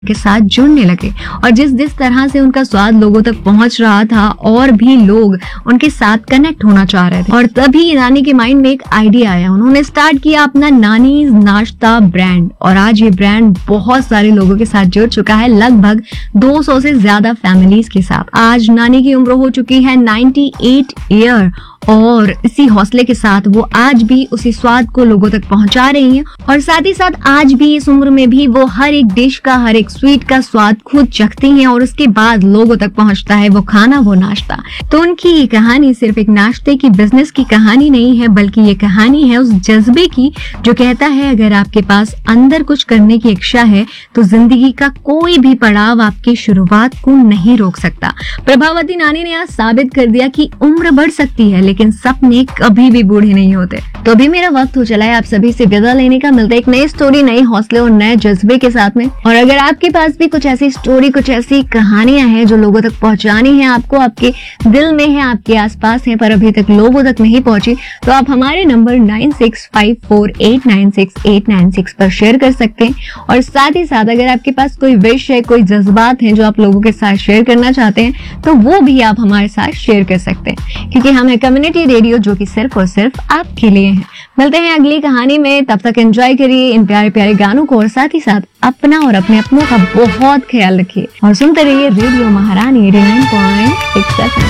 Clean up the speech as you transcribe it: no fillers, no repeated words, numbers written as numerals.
के साथ जुड़ने लगे और जिस जिस तरह से उनका स्वाद लोगों तक पहुंच रहा था और भी लोग उनके साथ कनेक्ट होना चाह रहे थे। और तभी नानी के माइंड में एक आइडिया आया। उन्होंने स्टार्ट किया अपना नानीज नाश्ता ब्रांड और आज ये ब्रांड बहुत सारे लोगों के साथ जुड़ चुका है, लगभग 200 से ज्यादा फैमिलीज के साथ। आज नानी की उम्र हो चुकी है 98 ईयर और इसी हौसले के साथ वो आज भी उसी स्वाद को लोगों तक पहुंचा रही हैं और साथ ही साथ आज भी इस उम्र में भी वो हर एक डिश का, हर एक स्वीट का स्वाद खुद चखती हैं और उसके बाद लोगों तक पहुंचता है वो खाना, वो नाश्ता। तो उनकी ये कहानी सिर्फ एक नाश्ते की, बिजनेस की कहानी नहीं है, बल्कि ये कहानी है उस जज्बे की जो कहता है अगर आपके पास अंदर कुछ करने की इच्छा है तो जिंदगी का कोई भी पड़ाव आपकी शुरुआत को नहीं रोक सकता। प्रभावती नानी ने आज साबित कर दिया कि उम्र बढ़ सकती है लेकिन सपने कभी भी बूढ़े नहीं होते। तो अभी मेरा वक्त हो चला है आप सभी से विदा लेने का। मिलते एक नई स्टोरी, नए हौसले और नए जज्बे के साथ में। और अगर आपके पास भी कुछ ऐसी स्टोरी, कुछ ऐसी कहानियां हैं जो लोगों तक पहुंचानी है, आपको आपके दिल में है, आपके आसपास है पर अभी तक लोगों तक नहीं पहुंची, तो आप हमारे नंबर 9654896896 पर शेयर कर सकते हैं। और साथ ही साथ अगर आपके पास कोई विश है, कोई जज्बात है जो आप लोगों के साथ शेयर करना चाहते हैं तो वो भी आप हमारे साथ शेयर कर सकते हैं, क्योंकि हमें कम्युनिटी रेडियो जो कि सिर्फ और सिर्फ आपके लिए है। मिलते हैं अगली कहानी में, तब तक एंजॉय करिए इन प्यारे प्यारे गानों को और साथ ही साथ अपना और अपने अपनों का बहुत ख्याल रखिए और सुनते रहिए रेडियो महारानी 89.6 FM।